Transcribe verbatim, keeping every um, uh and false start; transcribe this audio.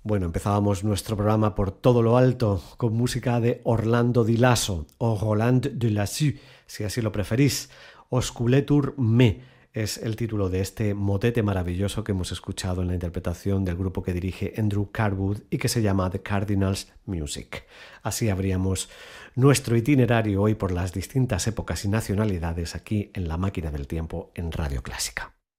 Bueno, empezábamos nuestro programa por todo lo alto con música de Orlando Di Lasso o Roland Delassus, si así lo preferís. Osculetur me es el título de este motete maravilloso que hemos escuchado en la interpretación del grupo que dirige Andrew Carwood y que se llama The Cardinals Music. Así abríamos nuestro itinerario hoy por las distintas épocas y nacionalidades aquí en La Máquina del Tiempo en Radio Clásica.